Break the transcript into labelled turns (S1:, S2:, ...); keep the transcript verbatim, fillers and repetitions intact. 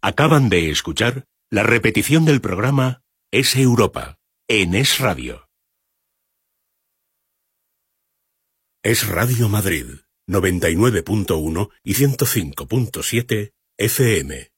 S1: Acaban de escuchar la repetición del programa Es Europa, en Es Radio. Es Radio Madrid, noventa y nueve punto uno y ciento cinco punto siete F M.